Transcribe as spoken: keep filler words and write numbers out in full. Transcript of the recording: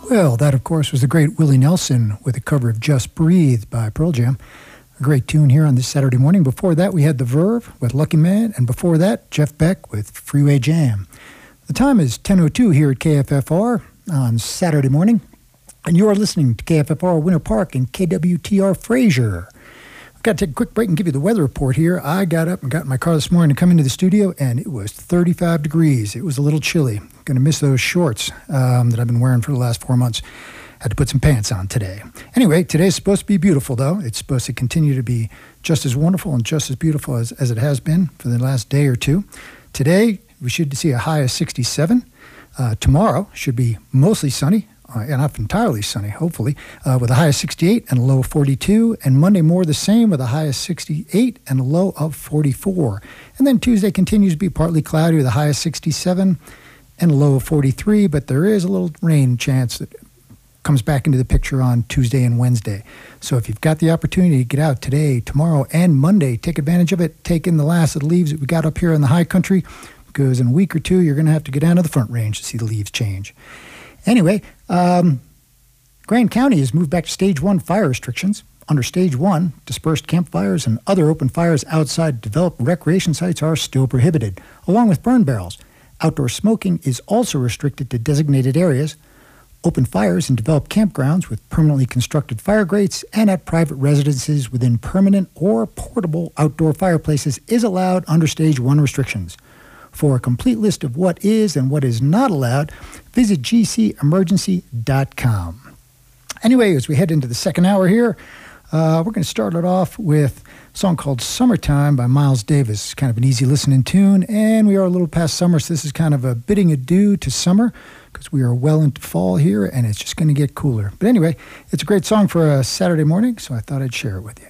Well, that, of course, was the great Willie Nelson with a cover of Just Breathe by Pearl Jam. A great tune here on this Saturday morning. Before that, we had The Verve with Lucky Man, and before that, Jeff Beck with Freeway Jam. The time is ten oh two here at K F F R on Saturday morning, and you are listening to K F F R Winter Park and K W T R Fraser. I've got to take a quick break and give you the weather report here. I got up and got in my car this morning to come into the studio, and it was thirty-five degrees. It was a little chilly. Going to miss those shorts um, that I've been wearing for the last four months. Had to put some pants on today. Anyway, today's supposed to be beautiful, though. It's supposed to continue to be just as wonderful and just as beautiful as, as it has been for the last day or two. Today, we should see a high of sixty-seven. Uh, tomorrow should be mostly sunny, uh, and not entirely sunny, hopefully, uh, with a high of sixty-eight and a low of forty-two. And Monday more the same with a high of sixty-eight and a low of forty-four. And then Tuesday continues to be partly cloudy with a high of sixty-seven and a low of forty-three, but there is a little rain chance that comes back into the picture on Tuesday and Wednesday. So if you've got the opportunity to get out today, tomorrow, and Monday, take advantage of it. Take in the last of the leaves that we got up here in the high country, because in a week or two, you're going to have to get down to the Front Range to see the leaves change. Anyway, um, Grand County has moved back to Stage one fire restrictions. Under Stage one, dispersed campfires and other open fires outside developed recreation sites are still prohibited, along with burn barrels. Outdoor smoking is also restricted to designated areas. Open fires in developed campgrounds with permanently constructed fire grates and at private residences within permanent or portable outdoor fireplaces is allowed under Stage one restrictions. For a complete list of what is and what is not allowed, visit g c emergency dot com. Anyway, as we head into the second hour here, uh, we're going to start it off with a song called Summertime by Miles Davis. Kind of an easy listening tune, and we are a little past summer, so this is kind of a bidding adieu to summer, because we are well into fall here, and it's just going to get cooler. But anyway, it's a great song for a Saturday morning, so I thought I'd share it with you.